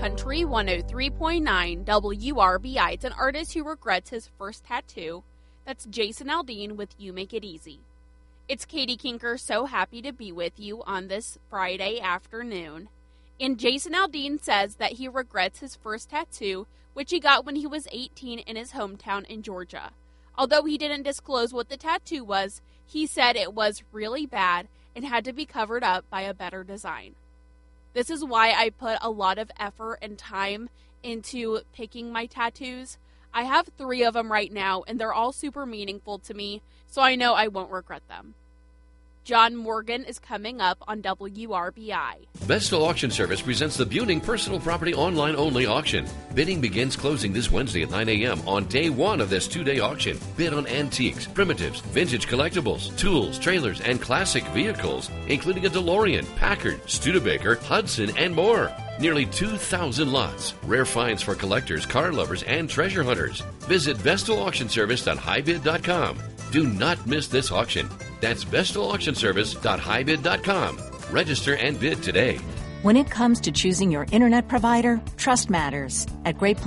Country 103.9 WRBI. It's an artist who regrets his first tattoo. That's Jason Aldean with You Make It Easy. It's Katie Kinker, so happy to be with you on this Friday afternoon. And Jason Aldean says that he regrets his first tattoo, which he got when he was 18 in his hometown in Georgia. Although he didn't disclose what the tattoo was, he said it was really bad and had to be covered up by a better design. This is why I put a lot of effort and time into picking my tattoos. I have 3 of them right now, and they're all super meaningful to me, so I know I won't regret them. John Morgan is coming up on WRBI. Vestal Auction Service presents the Buning Personal Property Online Only Auction. Bidding begins closing this Wednesday at 9 a.m. on day 1 of this 2-day auction. Bid on antiques, primitives, vintage collectibles, tools, trailers, and classic vehicles, including a DeLorean, Packard, Studebaker, Hudson, and more. Nearly 2,000 lots. Rare finds for collectors, car lovers, and treasure hunters. Visit VestalAuctionService.highbid.com. Do not miss this auction. That's VestalAuctionService.highbid.com. Register and bid today. When it comes to choosing your internet provider, trust matters. At Great